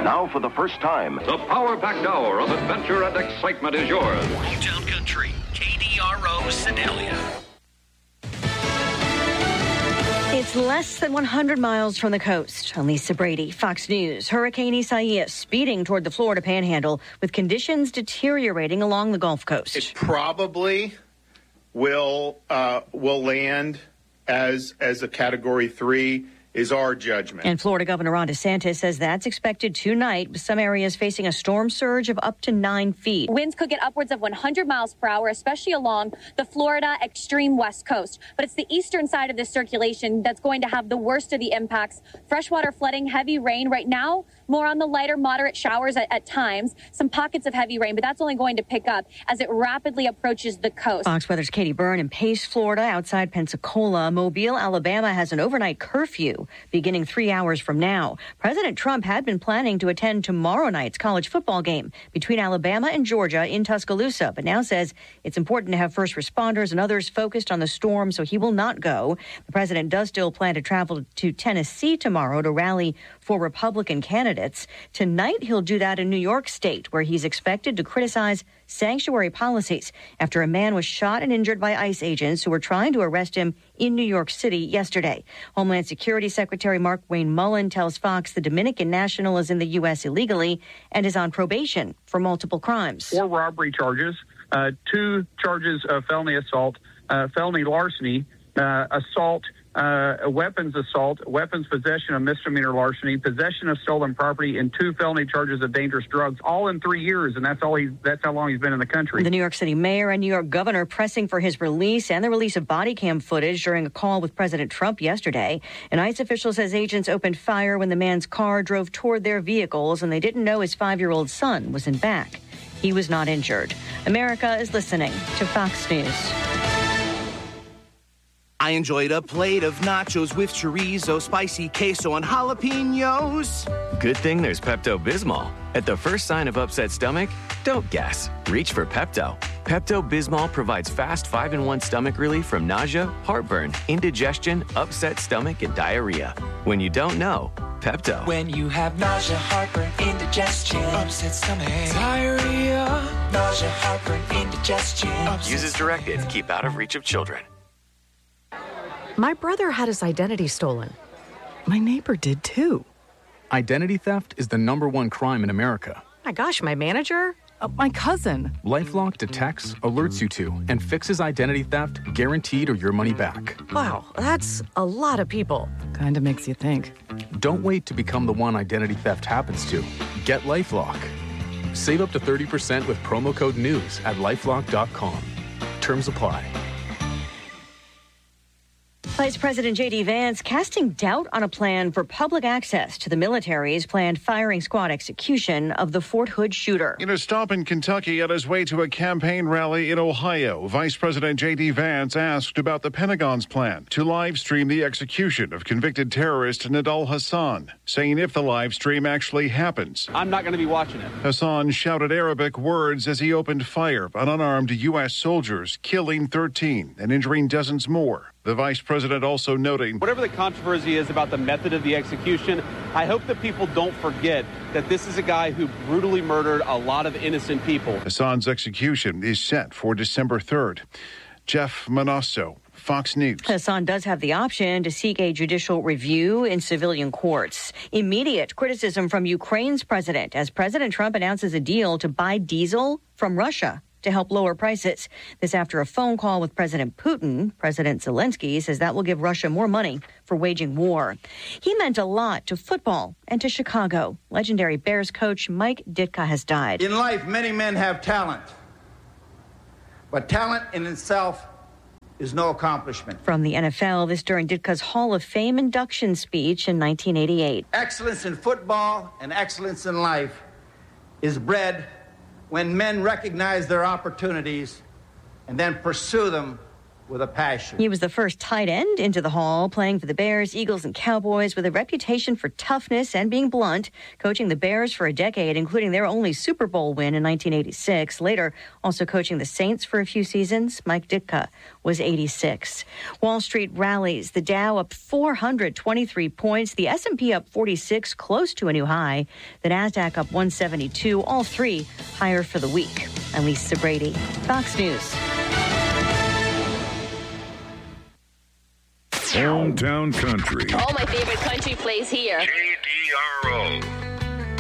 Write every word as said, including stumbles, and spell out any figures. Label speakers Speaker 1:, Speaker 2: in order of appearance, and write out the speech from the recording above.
Speaker 1: Now, for the first time,
Speaker 2: the power-packed hour of adventure and excitement is yours.
Speaker 3: Hometown Country, K D R O Sedalia.
Speaker 4: It's less than one hundred miles from the coast. I'm Lisa Brady, Fox News. Hurricane Isaias speeding toward the Florida Panhandle with conditions deteriorating along the Gulf Coast.
Speaker 5: It probably will uh, will land as as a Category three is our judgment.
Speaker 4: And Florida Governor Ron DeSantis says that's expected tonight, with some areas facing a storm surge of up to nine feet.
Speaker 6: Winds could get upwards of one hundred miles per hour, especially along the Florida extreme west coast. But it's the eastern side of this circulation that's going to have the worst of the impacts. Freshwater flooding, heavy rain. Right now, more on the lighter, moderate showers at, at times. Some pockets of heavy rain, but that's only going to pick up as it rapidly approaches the coast.
Speaker 4: Fox Weather's Katie Byrne in Pace, Florida, outside Pensacola. Mobile, Alabama has an overnight curfew beginning three hours from now. President Trump had been planning to attend tomorrow night's college football game between Alabama and Georgia in Tuscaloosa, but now says it's important to have first responders and others focused on the storm, so he will not go. The president does still plan to travel to Tennessee tomorrow to rally for Republican candidates. Tonight, he'll do that in New York State, where he's expected to criticize sanctuary policies after a man was shot and injured by ICE agents who were trying to arrest him in New York City yesterday. Homeland Security Secretary Mark Wayne Mullen tells Fox the Dominican national is in the U S illegally and is on probation for multiple crimes.
Speaker 7: Four robbery charges, uh, two charges of felony assault, uh, felony larceny, uh, assault, uh, weapons assault, weapons possession of misdemeanor larceny, possession of stolen property, and two felony charges of dangerous drugs, all in three years, and that's all he's, that's how long he's been in the country.
Speaker 4: The New York City mayor and New York governor pressing for his release and the release of body cam footage during a call with President Trump yesterday. An ICE official says agents opened fire when the man's car drove toward their vehicles, and they didn't know his five-year-old son was in back. He was not injured. America is listening to Fox News.
Speaker 8: I enjoyed a plate of nachos with chorizo, spicy queso, and jalapenos.
Speaker 9: Good thing there's Pepto-Bismol. At the first sign of upset stomach, don't guess. Reach for Pepto. Pepto-Bismol provides fast five in one stomach relief from nausea, heartburn, indigestion, upset stomach, and diarrhea. When you don't know, Pepto.
Speaker 10: When you have nausea, heartburn, indigestion, upset stomach, diarrhea, nausea, heartburn, indigestion.
Speaker 9: Use as directed. Keep out of reach of children.
Speaker 11: My brother had his identity stolen. My neighbor did too.
Speaker 12: Identity theft is the number one crime in America.
Speaker 11: My gosh, my manager?
Speaker 12: Uh, my cousin. LifeLock detects, alerts you to, and fixes identity theft, guaranteed or your money back.
Speaker 11: Wow, that's a lot of people.
Speaker 12: Kinda makes you think. Don't wait to become the one identity theft happens to. Get LifeLock. Save up to thirty percent with promo code NEWS at lifelock dot com. Terms apply.
Speaker 4: Vice President J D Vance casting doubt on a plan for public access to the military's planned firing squad execution of the Fort Hood shooter.
Speaker 13: In a stop in Kentucky on his way to a campaign rally in Ohio, Vice President J D Vance asked about the Pentagon's plan to live stream the execution of convicted terrorist Nidal Hasan, saying if the live stream actually happens,
Speaker 14: I'm not going to be watching it.
Speaker 13: Hasan shouted Arabic words as he opened fire on unarmed U S soldiers, killing thirteen and injuring dozens more. The vice president also noting,
Speaker 14: whatever the controversy is about the method of the execution, I hope that people don't forget that this is a guy who brutally murdered a lot of innocent people.
Speaker 13: Hasan's execution is set for December third. Jeff Manasso, Fox News.
Speaker 4: Hasan does have the option to seek a judicial review in civilian courts. Immediate criticism from Ukraine's president as President Trump announces a deal to buy diesel from Russia to help lower prices. This after a phone call with President Putin. President Zelensky says that will give Russia more money for waging war. He meant a lot to football and to Chicago. Legendary Bears coach Mike Ditka has died.
Speaker 15: In life, many men have talent, but talent in itself is no accomplishment.
Speaker 4: From the N F L, this during Ditka's Hall of Fame induction speech in nineteen eighty-eight.
Speaker 15: Excellence in football and excellence in life is bred when men recognize their opportunities and then pursue them with a passion.
Speaker 4: He was the first tight end into the Hall, playing for the Bears, Eagles, and Cowboys with a reputation for toughness and being blunt, coaching the Bears for a decade, including their only Super Bowl win in nineteen eighty-six. Later, also coaching the Saints for a few seasons. Mike Ditka was eighty-six. Wall Street rallies. The Dow up four hundred twenty-three points. The S and P up forty-six, close to a new high. The Nasdaq up one seventy-two. All three higher for the week. I'm Lisa Brady, Fox News.
Speaker 1: Hometown Country.
Speaker 16: All my favorite country plays here.
Speaker 1: K D R O.